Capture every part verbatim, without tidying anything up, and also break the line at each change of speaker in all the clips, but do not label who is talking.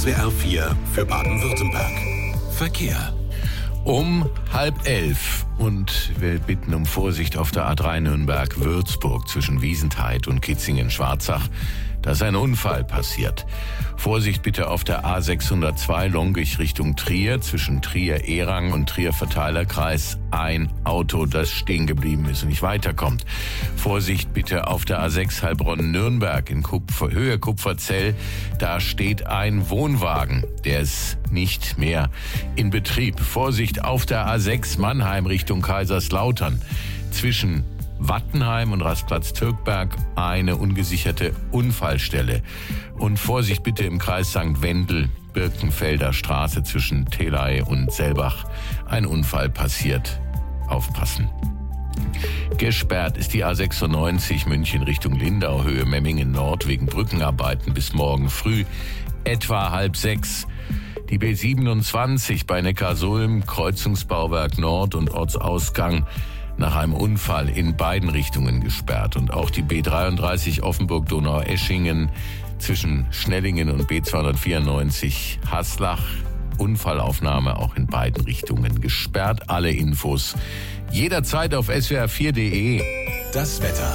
S W R vier für Baden-Württemberg. Verkehr.
Um halb elf und wir bitten um Vorsicht auf der A drei Nürnberg-Würzburg zwischen Wiesentheid und Kitzingen-Schwarzach. Da ist ein Unfall passiert. Vorsicht bitte auf der A sechshundertzwei Longich Richtung Trier zwischen Trier-Erang und Trier-Verteilerkreis. Ein Auto, das stehen geblieben ist und nicht weiterkommt. Vorsicht bitte auf der A sechs Heilbronn-Nürnberg in Kupfer, Höhe Kupferzell. Da steht ein Wohnwagen. Der ist nicht mehr in Betrieb. Vorsicht auf der A sechs Mannheim Richtung Kaiserslautern. Zwischen Wattenheim und Rastplatz Türkberg eine ungesicherte Unfallstelle. Und Vorsicht bitte im Kreis Sankt Wendel, Birkenfelder Straße zwischen Telei und Selbach. Ein Unfall passiert. Aufpassen. Gesperrt ist die A sechsundneunzig München Richtung Lindau, Höhe Memmingen Nord wegen Brückenarbeiten bis morgen früh etwa halb sechs. Die B siebenundzwanzig bei Neckarsulm, Kreuzungsbauwerk Nord und Ortsausgang nach einem Unfall in beiden Richtungen gesperrt. Und auch die B dreiunddreißig Offenburg-Donaueschingen zwischen Schnellingen und B zweihundertvierundneunzig Haslach. Unfallaufnahme auch in beiden Richtungen gesperrt. Alle Infos jederzeit auf S W R vier punkt de.
Das Wetter.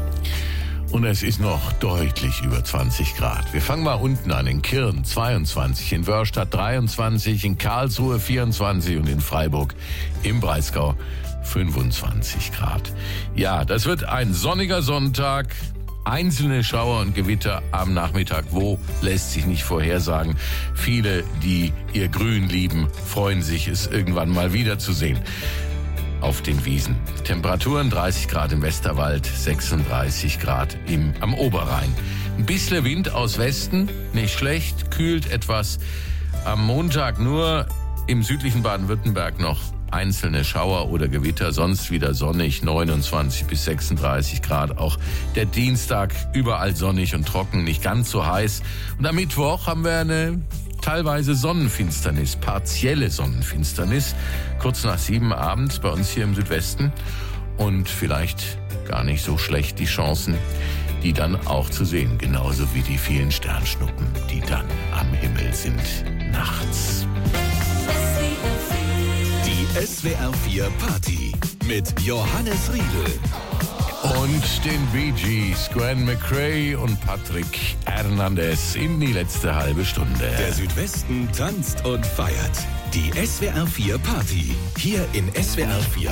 Und es ist noch deutlich über zwanzig Grad. Wir fangen mal unten an. In Kirn zweiundzwanzig, in Wörstadt dreiundzwanzig, in Karlsruhe vierundzwanzig und in Freiburg im Breisgau fünfundzwanzig Grad. Ja, das wird ein sonniger Sonntag. Einzelne Schauer und Gewitter am Nachmittag. Wo, lässt sich nicht vorhersagen. Viele, die ihr Grün lieben, freuen sich, es irgendwann mal wiederzusehen. Auf den Wiesen. Temperaturen dreißig Grad im Westerwald, sechsunddreißig Grad im, am Oberrhein. Ein bisschen Wind aus Westen, nicht schlecht, kühlt etwas. Am Montag nur im südlichen Baden-Württemberg noch einzelne Schauer oder Gewitter, sonst wieder sonnig, neunundzwanzig bis sechsunddreißig Grad. Auch der Dienstag überall sonnig und trocken, nicht ganz so heiß. Und am Mittwoch haben wir eine teilweise Sonnenfinsternis, partielle Sonnenfinsternis, kurz nach sieben abends bei uns hier im Südwesten. Und vielleicht gar nicht so schlecht die Chancen, die dann auch zu sehen, genauso wie die vielen Sternschnuppen, die dann am Himmel sind nachts.
Die S W R vier Party mit Johannes Riedel.
Und den Bee Gees, Gwen McCrae und Patrick Hernandez in die letzte halbe Stunde.
Der Südwesten tanzt und feiert. Die S W R vier Party. Hier in S W R vier